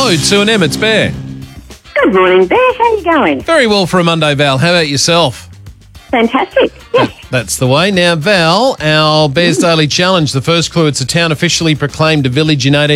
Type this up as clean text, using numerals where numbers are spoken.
Hello, 2 it's Bear. Good morning, Bear. How are you going? Very well for a Monday, Val. How about yourself? Fantastic. Yes. That's the way. Now, Val, our Bears Daily Challenge, the first clue, it's a town officially proclaimed a village in